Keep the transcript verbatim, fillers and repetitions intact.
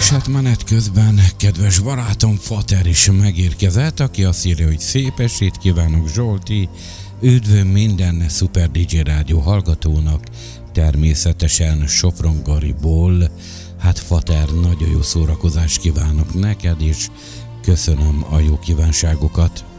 És hát menet közben kedves barátom Fater is megérkezett, aki azt írja, hogy szép estét kívánok Zsolti, üdv minden Szuper dé dzsé Rádió hallgatónak, természetesen Sopron Gariból. Hát Fater, nagyon jó szórakozást kívánok neked, és köszönöm a jó kívánságokat.